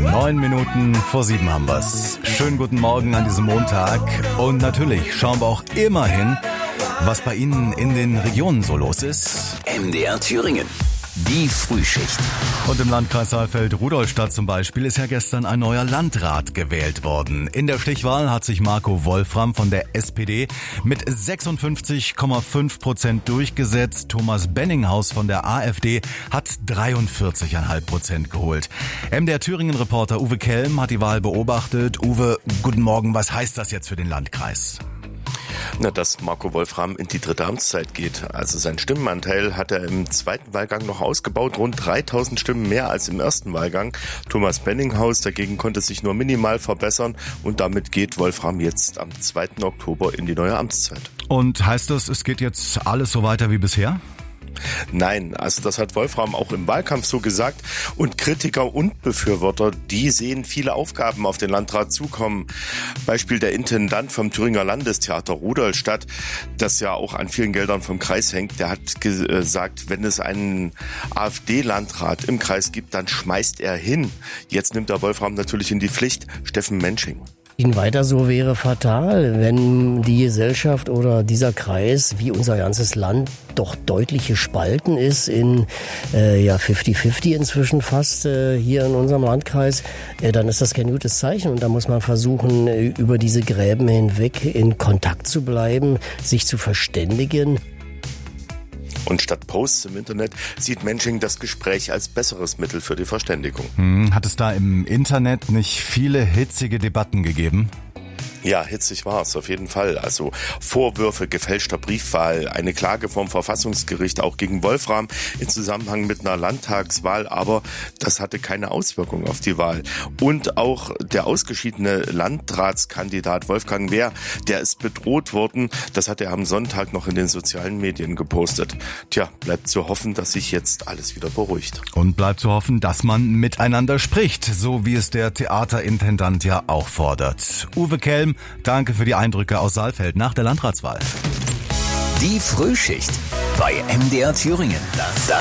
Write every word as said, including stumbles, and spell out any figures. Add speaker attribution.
Speaker 1: Neun Minuten vor sieben haben wir's. Schönen guten Morgen an diesem Montag. Und natürlich schauen wir auch immer hin, was bei Ihnen in den Regionen so los ist.
Speaker 2: M D R Thüringen. Die Frühschicht.
Speaker 1: Und im Landkreis Saalfeld-Rudolstadt zum Beispiel ist ja gestern ein neuer Landrat gewählt worden. In der Stichwahl hat sich Marco Wolfram von der S P D mit sechsundfünfzig Komma fünf Prozent durchgesetzt. Thomas Benninghaus von der A f D hat dreiundvierzig Komma fünf Prozent geholt. M D R Thüringen-Reporter Uwe Kelm hat die Wahl beobachtet. Uwe, guten Morgen. Was heißt das jetzt für den Landkreis?
Speaker 3: Na, dass Marco Wolfram in die dritte Amtszeit geht. Also sein Stimmenanteil hat er im zweiten Wahlgang noch ausgebaut, rund dreitausend Stimmen mehr als im ersten Wahlgang. Thomas Benninghaus dagegen konnte sich nur minimal verbessern und damit geht Wolfram jetzt am zweiten Oktober in die neue Amtszeit.
Speaker 1: Und heißt das, es geht jetzt alles so weiter wie bisher?
Speaker 3: Nein, also das hat Wolfram auch im Wahlkampf so gesagt und Kritiker und Befürworter, die sehen viele Aufgaben auf den Landrat zukommen. Beispiel der Intendant vom Thüringer Landestheater Rudolstadt, das ja auch an vielen Geldern vom Kreis hängt, der hat gesagt, wenn es einen A f D-Landrat im Kreis gibt, dann schmeißt er hin. Jetzt nimmt er Wolfram natürlich in die Pflicht, Steffen Mensching.
Speaker 4: Ihn weiter so wäre fatal, wenn die Gesellschaft oder dieser Kreis, wie unser ganzes Land, doch deutlich gespalten ist in äh, ja fünfzig fünfzig inzwischen fast äh, hier in unserem Landkreis, äh, dann ist das kein gutes Zeichen und da muss man versuchen, äh, über diese Gräben hinweg in Kontakt zu bleiben, sich zu verständigen.
Speaker 3: Und statt Posts im Internet sieht Mensching das Gespräch als besseres Mittel für die Verständigung.
Speaker 1: Hm, hat es da im Internet nicht viele hitzige Debatten gegeben?
Speaker 3: Ja, hitzig war es auf jeden Fall. Also Vorwürfe gefälschter Briefwahl, eine Klage vom Verfassungsgericht auch gegen Wolfram in Zusammenhang mit einer Landtagswahl, aber das hatte keine Auswirkung auf die Wahl. Und auch der ausgeschiedene Landratskandidat Wolfgang Wehr, der ist bedroht worden. Das hat er am Sonntag noch in den sozialen Medien gepostet. Tja, bleibt zu hoffen, dass sich jetzt alles wieder beruhigt.
Speaker 1: Und bleibt zu hoffen, dass man miteinander spricht, so wie es der Theaterintendant ja auch fordert. Uwe Kelm, danke für die Eindrücke aus Saalfeld nach der Landratswahl.
Speaker 2: Die Frühschicht bei M D R Thüringen. Das